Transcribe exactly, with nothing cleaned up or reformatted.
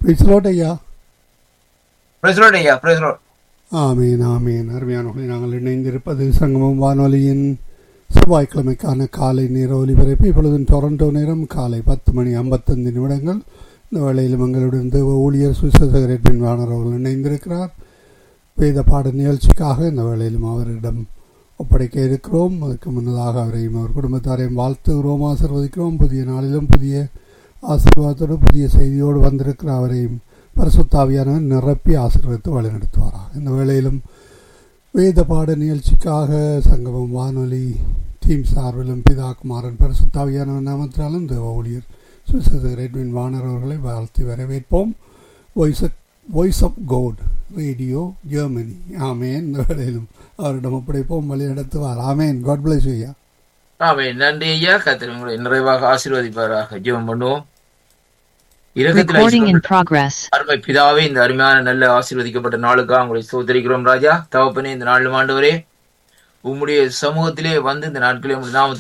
பிரைஸ்லோட் ஐயா. பிரைஸ்லோட் ஐயா. பிரைஸ்லோட். ஆமீன் ஆமீன். அருமையானவர்களை, நாங்கள் இணைந்திருப்பது சங்கமம் வானொலியின் செவ்வாய்க்கிழமைக்கான காலை நேர ஒலிபரப்பு. இப்பொழுது டொரண்டோ நேரம் காலை பத்து மணி ஐம்பத்தைந்து நிமிடங்கள். இந்த வேளையில் எங்களுடன் தேவ ஊழியர் சுவிசேஷகர் எட்வின் வாணர் அவர்கள் இணைந்திருக்கிறார். வேத பாட நிகழ்ச்சிக்காக இந்த வேளையிலும் அவரிடம் ஒப்படைக்க இருக்கிறோம். அதுக்கு முன்னதாக அவரையும் அவர் குடும்பத்தாரையும் வாழ்த்துகிறோம், ஆசீர்வதிக்கிறோம். புதிய நாளிலும் புதிய ஆசீர்வாதத்தோடு புதிய செய்தியோடு வந்திருக்கிற அவரையும் பரிசுத்தாவியானவர் நிரப்பி ஆசீர்வதித்து வழிநடத்துவாராக. இந்த வேளையிலும் வேத பாட நிகழ்ச்சிக்காக சங்கமம் வானொலி டீம் சார்பிலும் பிதா குமாரன் பரிசுத்தாவியானவர் நாமத்தினாலும் தேவ ஊழியர் சுவிசேஷகர் எட்வின் வாணர் அவர்களை வாழ்த்தி வரவேற்போம். Voice voice of God radio Germany. ஆமேன். இந்த வேளையிலும் அவரிடம் ஒப்படைப்போம், வழி நடத்துவார். ஆமேன். காட் பிளஸ் யூ ஐயா. ஆமேன். நன்றி ஐயா. கர்த்தர் உங்களை நிறைவாக ஆசீர்வதிப்பாராக. ஜெபம் பண்ணுவோம். அருமை பிதாவே, இந்த அருமையான நல்ல ஆசீர்வதிக்கப்பட்ட நாளுக்காக உங்களை ஸ்தோத்திரிக்கிறோம் ராஜா. தகப்பனே, இந்த நாலு ஆண்டவரே உம்முடைய சமூகத்திலே வந்து இந்த நாட்களே நாம